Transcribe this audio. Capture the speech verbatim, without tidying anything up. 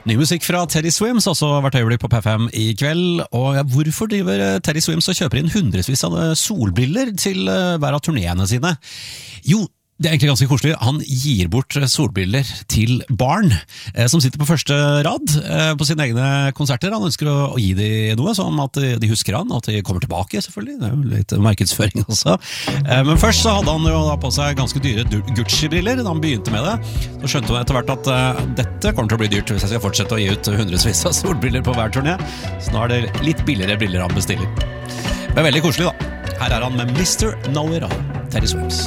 Ny musikk fra Teddy Swims, også hvert øyeblikk på P fem i kveld. Og hvorfor driver Teddy Swims og kjøper inn hundrevis av solbriller til hver av turnéene sine? Jo, det er egentlig ganske koselig. Han gir bort solbriller til barn eh, som sitter på første rad eh, på sine egne konserter. Han ønsker å, å gi dem noe, sånn at de husker han, at de kommer tilbake selvfølgelig. Det er jo litt markedsføring også. Eh, men først så hadde han jo da på seg ganske dyre Gucci-briller da han begynte med det. Så skjønte han etter hvert at eh, dette kommer til å bli dyrt hvis jeg skal fortsette å gi ut hundrevis av solbriller på hver turné. Så nå er det litt billigere briller han bestiller. Det er veldig koselig da. Her er han med mister Know It All, Teddy Swims.